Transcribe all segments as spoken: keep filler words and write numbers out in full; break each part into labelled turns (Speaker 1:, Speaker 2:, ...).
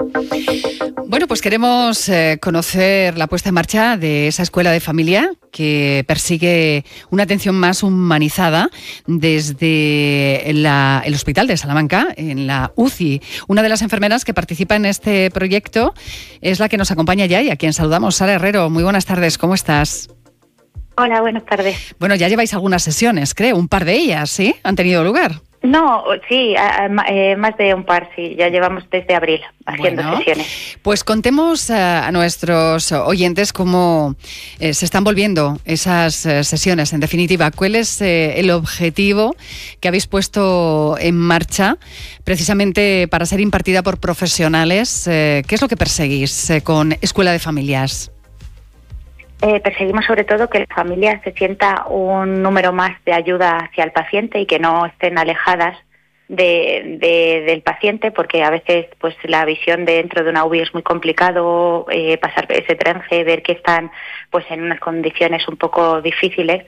Speaker 1: Bueno, pues queremos eh, conocer la puesta en marcha de esa escuela de familia que persigue una atención más humanizada desde la, el Hospital de Salamanca, en la U C I. Una de las enfermeras que participa en este proyecto es la que nos acompaña ya y a quien saludamos, Sara Herrero. Muy buenas tardes, ¿cómo estás?
Speaker 2: Hola, buenas tardes.
Speaker 1: Bueno, ya lleváis algunas sesiones, creo, un par de ellas, ¿sí? ¿Han tenido lugar?
Speaker 2: No, sí, a, a, eh, más de un par, sí, ya llevamos desde abril haciendo
Speaker 1: bueno,
Speaker 2: sesiones.
Speaker 1: Pues contemos a, a nuestros oyentes cómo eh, se están volviendo esas eh, sesiones. En definitiva, ¿cuál es eh, el objetivo que habéis puesto en marcha precisamente para ser impartida por profesionales? Eh, ¿Qué es lo que perseguís eh, con Escuela de Familias?
Speaker 2: Eh, perseguimos sobre todo que la familia se sienta un número más de ayuda hacia el paciente y que no estén alejadas de, de, del paciente, porque a veces pues la visión dentro de una U B I es muy complicado, eh, pasar ese trance, ver que están pues en unas condiciones un poco difíciles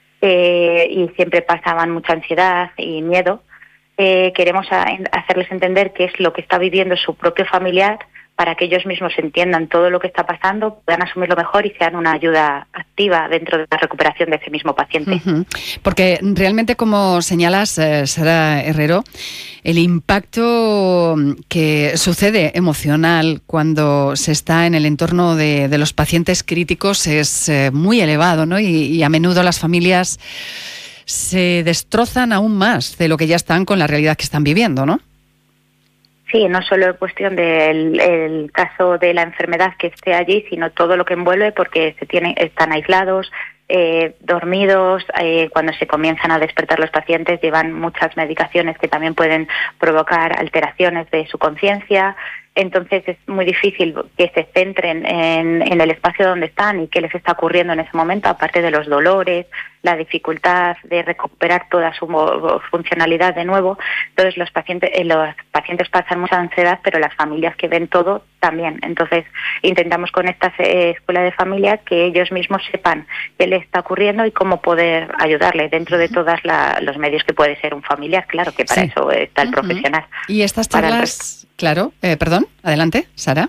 Speaker 2: eh, y siempre pasaban mucha ansiedad y miedo. Eh, queremos a, hacerles entender qué es lo que está viviendo su propio familiar, para que ellos mismos entiendan todo lo que está pasando, puedan asumirlo mejor y sean una ayuda activa dentro de la recuperación de ese mismo paciente.
Speaker 1: Uh-huh. Porque realmente, como señalas, eh, Sara Herrero, el impacto que sucede emocional cuando se está en el entorno de, de los pacientes críticos es eh, muy elevado, ¿no? Y, y a menudo las familias se destrozan aún más de lo que ya están con la realidad que están viviendo, ¿no?
Speaker 2: Sí, no solo es cuestión del el caso de la enfermedad que esté allí, sino todo lo que envuelve, porque se tienen, están aislados, eh, dormidos, eh, cuando se comienzan a despertar los pacientes llevan muchas medicaciones que también pueden provocar alteraciones de su conciencia. Entonces es muy difícil que se centren en, en el espacio donde están y qué les está ocurriendo en ese momento, aparte de los dolores, la dificultad de recuperar toda su funcionalidad de nuevo. Entonces los pacientes, eh, los pacientes pasan mucha ansiedad, pero las familias que ven todo también. Entonces intentamos con esta eh, escuela de familias que ellos mismos sepan qué les está ocurriendo y cómo poder ayudarle dentro de todos los medios que puede ser un familiar. Claro que para sí. eso está el uh-huh. profesional.
Speaker 1: Y estas charlas... Claro, eh, perdón, adelante, Sara.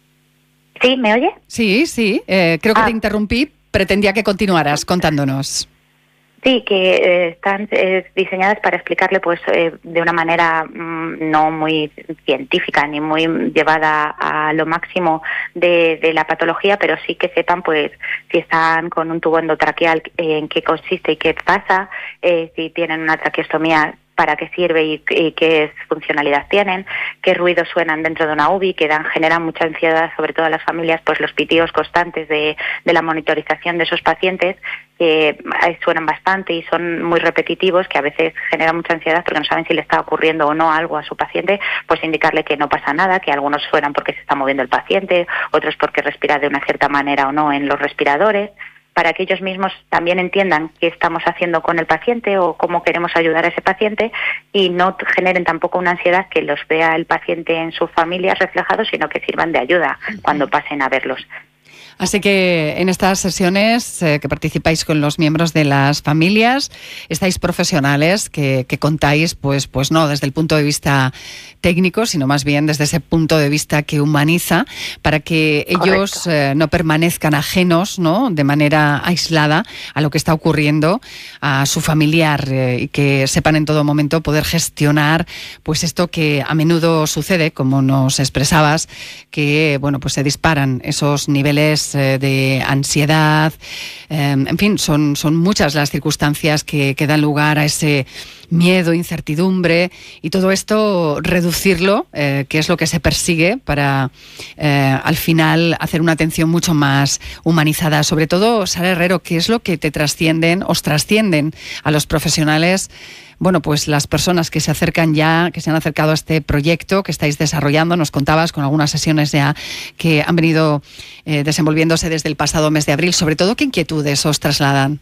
Speaker 2: ¿Sí, me oye?
Speaker 1: Sí, sí, eh, creo que ah. te interrumpí, pretendía que continuaras contándonos.
Speaker 2: Sí, que eh, están eh, diseñadas para explicarle pues eh, de una manera mmm, no muy científica ni muy llevada a lo máximo de, de la patología, pero sí que sepan pues si están con un tubo endotraqueal, eh, en qué consiste y qué pasa, eh, si tienen una traqueostomía, para qué sirve y, y qué funcionalidad tienen, qué ruidos suenan dentro de una U B I, que dan, generan mucha ansiedad, sobre todo a las familias, pues los pitidos constantes de, de la monitorización de esos pacientes, que eh, suenan bastante y son muy repetitivos, que a veces generan mucha ansiedad porque no saben si le está ocurriendo o no algo a su paciente, pues indicarle que no pasa nada, que algunos suenan porque se está moviendo el paciente, otros porque respira de una cierta manera o no en los respiradores, para que ellos mismos también entiendan qué estamos haciendo con el paciente o cómo queremos ayudar a ese paciente y no generen tampoco una ansiedad que los vea el paciente en sus familias reflejados, sino que sirvan de ayuda cuando pasen a verlos.
Speaker 1: Así que en estas sesiones eh, que participáis con los miembros de las familias, estáis profesionales que, que contáis, pues, pues no desde el punto de vista técnico, sino más bien desde ese punto de vista que humaniza, para que ellos eh, no permanezcan ajenos, ¿no?, de manera aislada a lo que está ocurriendo a su familiar eh, y que sepan en todo momento poder gestionar pues esto que a menudo sucede, como nos expresabas, que bueno, pues se disparan esos niveles de ansiedad, eh, en fin, son, son muchas las circunstancias que, que dan lugar a ese miedo, incertidumbre y todo esto reducirlo, eh, que es lo que se persigue para eh, al final hacer una atención mucho más humanizada. Sobre todo, Sara Herrero, ¿qué es lo que te trascienden, os trascienden a los profesionales? Bueno, pues las personas que se acercan ya, que se han acercado a este proyecto que estáis desarrollando, nos contabas con algunas sesiones ya que han venido eh, desenvolviéndose desde el pasado mes de abril. Sobre todo, ¿qué inquietudes os trasladan?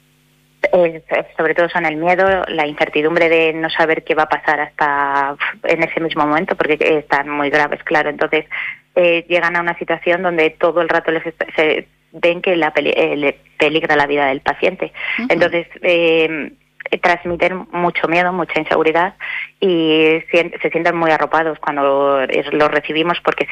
Speaker 2: Eh, sobre todo son el miedo, la incertidumbre de no saber qué va a pasar hasta en ese mismo momento, porque están muy graves, claro. Entonces eh, llegan a una situación donde todo el rato les está, se ven que la peli, eh, le peligra la vida del paciente. Uh-huh. Entonces eh, transmiten mucho miedo, mucha inseguridad y se sienten muy arropados cuando los recibimos, porque